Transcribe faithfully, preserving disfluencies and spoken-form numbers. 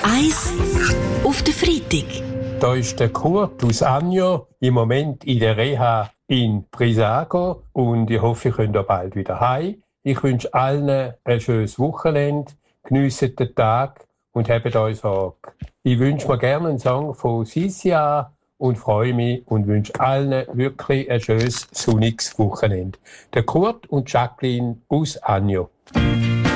Eins auf den Freitag. Da ist der Kurt aus Agno, im Moment in der Reha in Brissago und ich hoffe, ihr könnt auch bald wieder heim. Ich wünsche allen ein schönes Wochenende, geniessen den Tag und habt euch Sorge. Ich wünsche mir gerne einen Song von Sisia und freue mich und wünsche allen wirklich ein schönes, sonniges Wochenende. Der Kurt und Jacqueline aus Agno.